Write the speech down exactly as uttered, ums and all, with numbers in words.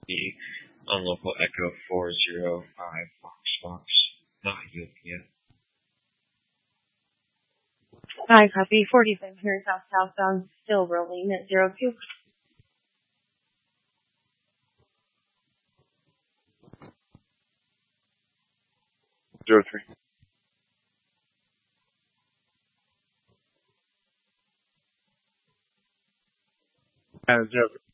the on local Echo four zero five Fox Fox, not Ethiopia. Hi, copy. forty-five hundred south southbound, still rolling at zero two. Zero three. Uh, zero,